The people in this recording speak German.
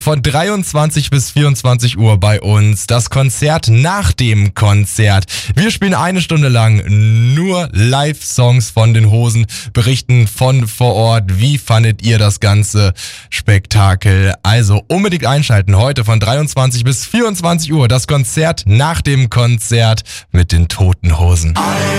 von 23 bis 24 Uhr bei uns. Das Konzert nach dem Konzert. Wir spielen eine Stunde lang nur Live-Songs von den Hosen, berichten von vor Ort. Wie fandet ihr das ganze Spektakel? Also unbedingt einschalten. Heute von 23 bis 24 Uhr das Konzert nach dem Konzert mit den Toten Hosen.